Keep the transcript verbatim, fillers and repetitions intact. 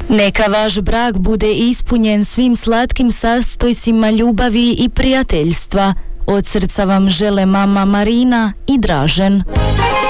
Neka vaš brak bude ispunjen svim slatkim sastojcima ljubavi i prijateljstva. Od srca vam žele mama Marina i Dražen.